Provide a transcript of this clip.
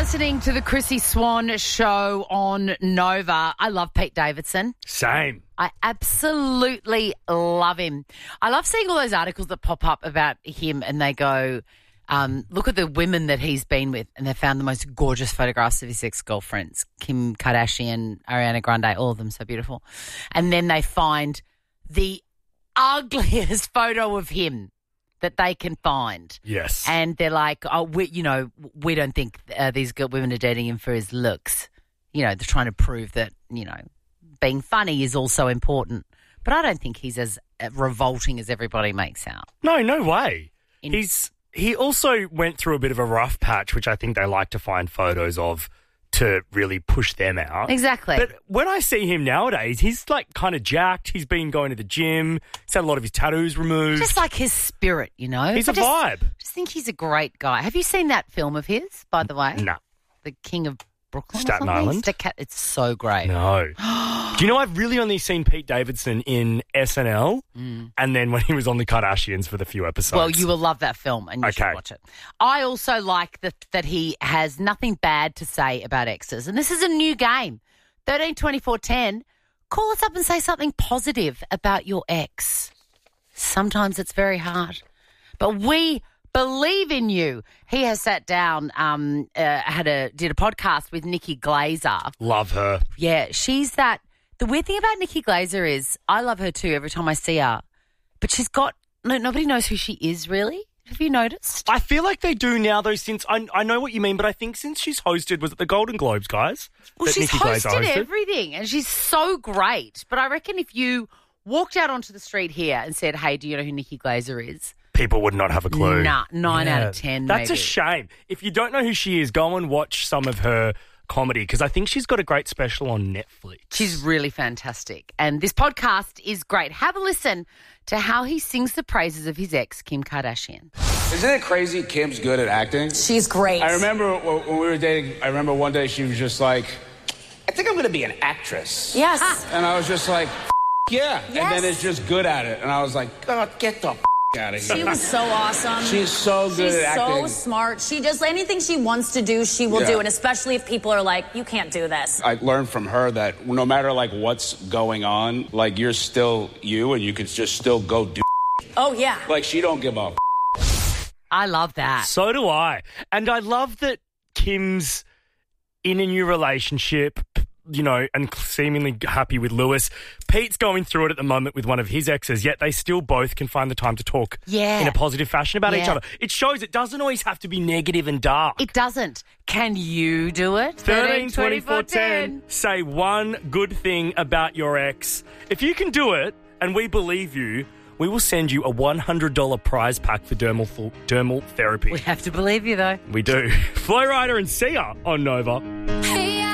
Listening to the Chrissy Swan show on Nova. I love Pete Davidson. Same. I absolutely love him. I love seeing all those articles that pop up about him and they go, look at the women that he's been with, and they found the most gorgeous photographs of his ex-girlfriends, Kim Kardashian, Ariana Grande, all of them so beautiful. And then they find the ugliest photo of him that they can find. Yes. And they're like, oh, we don't think these women are dating him for his looks. You know, they're trying to prove that, being funny is also important. But I don't think he's as revolting as everybody makes out. No way. He also went through a bit of a rough patch, which I think they like to find photos of to really push them out. Exactly. But when I see him nowadays, he's like kind of jacked. He's been going to the gym. He's had a lot of his tattoos removed. Just like his spirit, He's a vibe. I just think he's a great guy. Have you seen that film of his, by the way? No. The King of Brooklyn Staten or something? Island? It's so great. No. Do you know I've really only seen Pete Davidson in SNL and then when he was on the Kardashians for the few episodes. Well, you will love that film and you should watch it. I also like that he has nothing bad to say about exes. And this is a new game. 13 24 10. Call us up and say something positive about your ex. Sometimes it's very hard. But we believe in you. He has sat down, did a podcast with Nikki Glazer. Love her. Yeah, she's that. The weird thing about Nikki Glazer is I love her too every time I see her. But she's got, nobody knows who she is really. Have you noticed? I feel like they do now though since, I know what you mean, but I think since she's hosted, was it the Golden Globes, guys? Well, she's hosted everything and she's so great. But I reckon if you walked out onto the street here and said, hey, do you know who Nikki Glazer is? People would not have a clue. Nah, 9 out of 10 That's maybe. a shame. If you don't know who she is, go and watch some of her comedy because I think she's got a great special on Netflix. She's really fantastic. And this podcast is great. Have a listen to how he sings the praises of his ex, Kim Kardashian. Isn't it crazy Kim's good at acting? She's great. I remember when we were dating, I remember one day she was just like, I think I'm going to be an actress. Yes. And I was just like, yeah. Yes. And then it's just good at it. And I was like, God, get the out of here. She was so awesome. She's so good at acting. She's so smart. She just, anything she wants to do, she will do. And especially if people are like, you can't do this. I learned from her that no matter like what's going on, like you're still you and you can just still go do. Oh, yeah. Like she don't give up. I love that. So do I. And I love that Kim's in a new relationship, and seemingly happy with Lewis. Pete's going through it at the moment with one of his exes, yet they still both can find the time to talk in a positive fashion about each other. It shows it doesn't always have to be negative and dark. It doesn't. Can you do it? 13 24 10. Say one good thing about your ex. If you can do it, and we believe you, we will send you a $100 prize pack for dermal therapy. We have to believe you, though. We do. Flow Rider and Sia on Nova.